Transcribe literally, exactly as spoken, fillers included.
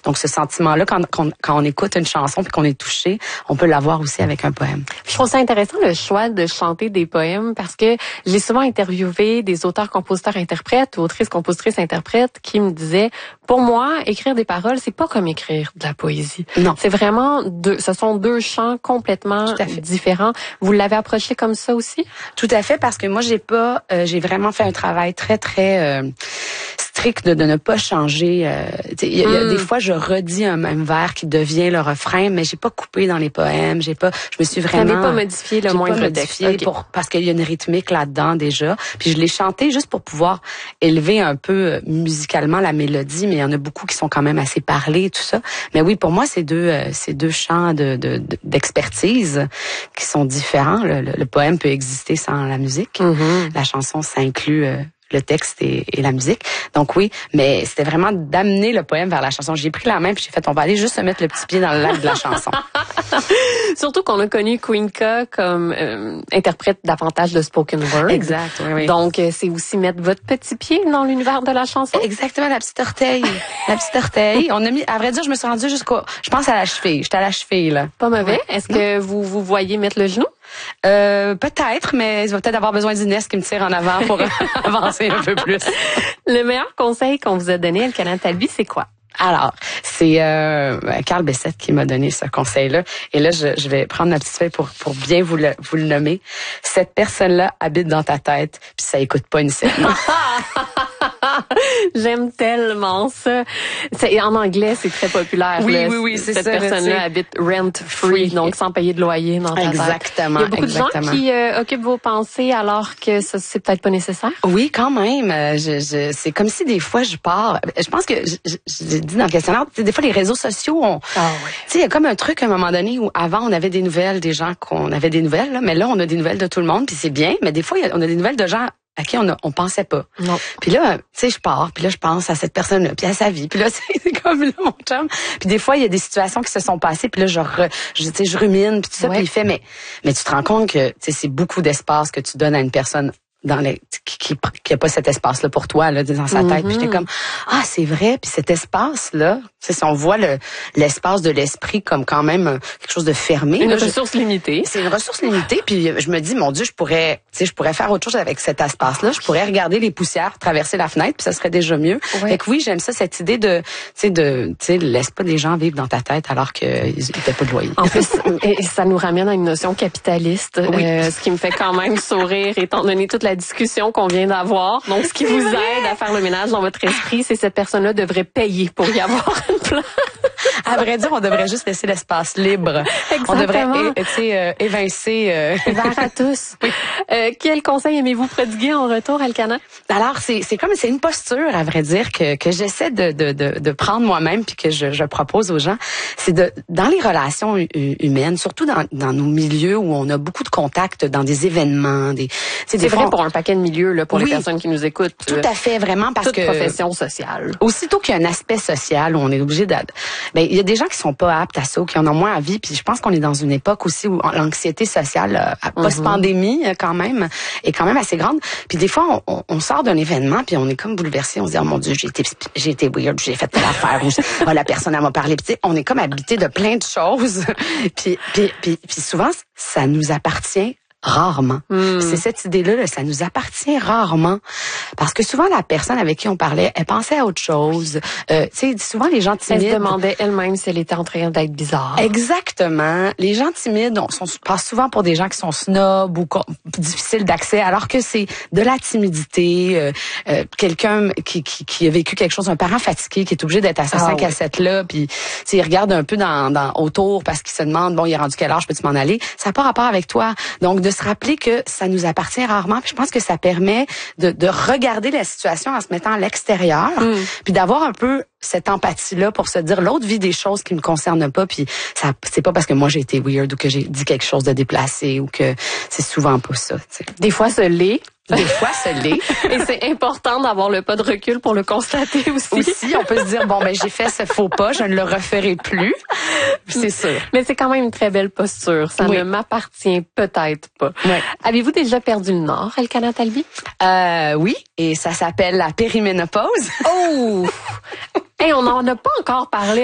Donc ce sentiment-là, quand, quand, quand on écoute une chanson puis qu'on est touché, on peut l'avoir aussi avec un poème. Je trouve ça intéressant le choix de chanter des poèmes parce que j'ai souvent interviewé des auteurs, compositeurs, interprètes ou autrices, compositrices, interprètes qui me disaient, pour moi, écrire des paroles, c'est pas comme écrire de la poésie. Non. C'est vraiment deux, ce sont deux champs complètement différents. Vous l'avez approché comme ça aussi? Tout à fait, parce que moi, j'ai pas, euh, j'ai vraiment fait un travail très, très euh, strict de, de ne pas changer. Il euh, y, a, mm. y a des fois, je redis un même vers qui devient le refrain, mais j'ai pas coupé dans les poèmes. J'ai pas, je me suis vraiment. Vous n'avez pas modifié le moindre texte. Okay. Pour, parce qu'il y a une rythmique là-dedans déjà. Puis je l'ai chanté juste pour pouvoir élever un peu musicalement la mélodie, mais il y en a beaucoup qui sont quand même assez parlés, tout ça. Mais oui, pour moi, c'est deux, euh, c'est deux champs de, de, de, d'expertise qui sont différents. Le, le, le poème peut exister sans la musique. Mm-hmm. La chanson, ça inclut euh, le texte et, et la musique. Donc oui, mais c'était vraiment d'amener le poème vers la chanson. J'ai pris la main puis j'ai fait, on va aller juste se mettre le petit pied dans le lac de la chanson. Surtout qu'on a connu Queenka comme euh, interprète davantage de spoken word. Exact, oui, oui. Donc, euh, c'est aussi mettre votre petit pied dans l'univers de la chanson. Exactement, la petite orteil. La petite orteil. On a mis, à vrai dire, je me suis rendue jusqu'au, je pense à la cheville. J'étais à la cheville, là. Pas mauvais. Est-ce non. que vous vous voyez mettre le genou? Euh, peut-être, mais je vais peut-être avoir besoin d'Inès qui me tire en avant pour avancer un peu plus. Le meilleur conseil qu'on vous a donné, Elkana Talbi, c'est quoi? Alors, c'est euh, Carl Bessette qui m'a donné ce conseil-là. Et là, je, je vais prendre ma petite feuille pour, pour bien vous le, vous le nommer. Cette personne-là habite dans ta tête, puis ça écoute pas une scène. J'aime tellement ça. C'est, en anglais, c'est très populaire. Oui, là. oui, oui, c'est Cette ça. Cette personne-là habite rent-free, donc sans payer de loyer dans ta exactement, tête. Il y a beaucoup exactement. de gens qui euh, occupent vos pensées alors que ça, c'est peut-être pas nécessaire. Oui, quand même. Je, je, c'est comme si des fois, je pars... Je pense que, je, je, j'ai dit dans le questionnaire, des fois, les réseaux sociaux, on... Ah oui. Tu sais, il y a comme un truc à un moment donné où avant, on avait des nouvelles des gens qu'on avait des nouvelles, là, mais là, on a des nouvelles de tout le monde, puis c'est bien, mais des fois, on a des nouvelles de gens à qui on a, on pensait pas. Non. Puis là, tu sais, je pars, puis là, je pense à cette personne-là, puis à sa vie, puis là, c'est comme là, mon chum. Puis des fois, il y a des situations qui se sont passées, puis là, je, re, je, tu sais, je rumine, puis tout ça, ouais. Puis il fait, mais, mais tu te rends compte que, tu sais, c'est beaucoup d'espace que tu donnes à une personne dans les qui qui, qui a pas cet espace là pour toi là dans sa tête. Mm-hmm. Puis j'étais comme ah c'est vrai, puis cet espace là, c'est si on voit le l'espace de l'esprit comme quand même quelque chose de fermé, une là, ressource je, limitée. C'est une ressource limitée, puis je me dis mon Dieu, je pourrais tu sais je pourrais faire autre chose avec cet espace là, je pourrais regarder les poussières traverser la fenêtre, puis ça serait déjà mieux. Ouais. Fait que oui, j'aime ça cette idée de tu sais de tu sais laisse pas des gens vivre dans ta tête alors que ils paient pas de loyer. En plus et ça nous ramène à une notion capitaliste, oui. euh, ce qui me fait quand même sourire étant donné toute la discussion qu'on vient d'avoir. Donc, ce qui vous aide à faire le ménage dans votre esprit, c'est cette personne-là devrait payer pour y avoir une place. À vrai dire, on devrait juste laisser l'espace libre. Exactement. On devrait, tu sais, euh, évincer. Euh... Ouvert à tous. Oui. Euh, quel conseil aimez-vous prodiguer en retour, Elkana? Alors, c'est c'est comme c'est une posture, à vrai dire, que que j'essaie de de de, de prendre moi-même puis que je, je propose aux gens. C'est de dans les relations humaines, surtout dans dans nos milieux où on a beaucoup de contacts, dans des événements, des. C'est des vrai fois, pour un paquet de milieux là, pour oui, les personnes qui nous écoutent. Tout à fait, vraiment, parce toute que profession sociale. Aussitôt qu'il y a un aspect social où on est obligé de, ben il y a des gens qui sont pas aptes à ça, ou qui en ont moins envie. Puis je pense qu'on est dans une époque aussi où l'anxiété sociale, euh, post-pandémie quand même, est quand même assez grande. Puis des fois, on, on sort d'un événement puis on est comme bouleversé. On se dit oh mon Dieu, j'ai été j'ai été weird, j'ai fait telle affaire, ou oh, la personne elle m'a parlé. Puis on est comme habité de plein de choses. puis, puis puis puis souvent ça nous appartient rarement. Mm. C'est cette idée-là, là, ça nous appartient rarement. Parce que souvent, la personne avec qui on parlait, elle pensait à autre chose. Euh, tu sais, souvent, les gens timides... Elle se demandait elle-même si elle était en train d'être bizarre. Exactement. Les gens timides, on, on passe souvent pour des gens qui sont snobs ou difficiles d'accès, alors que c'est de la timidité. Euh, euh, quelqu'un qui, qui, qui a vécu quelque chose, un parent fatigué, qui est obligé d'être à ce ah, cinq oui. à sept là, puis il regarde un peu dans, dans autour parce qu'il se demande, bon, il est rendu quel âge, peux-tu m'en aller? Ça n'a pas rapport avec toi. Donc, de se rappeler que ça nous appartient rarement. Puis je pense que ça permet de, de regarder la situation en se mettant à l'extérieur, mm. puis d'avoir un peu cette empathie-là pour se dire l'autre vit des choses qui me concernent pas, puis ça c'est pas parce que moi j'ai été weird ou que j'ai dit quelque chose de déplacé ou que c'est souvent pas ça. T'sais. Des fois, ce l'est. Des fois, ce l'est. Et c'est important d'avoir le pas de recul pour le constater aussi. Aussi, on peut se dire, bon, ben j'ai fait ce faux pas, je ne le referai plus. C'est sûr. Mais c'est quand même une très belle posture. Ça oui. ne m'appartient peut-être pas. Oui. Avez-vous déjà perdu le nord, Elkana Talbi? Euh, oui, et ça s'appelle la périménopause. Oh! Hey, on n'en a pas encore parlé.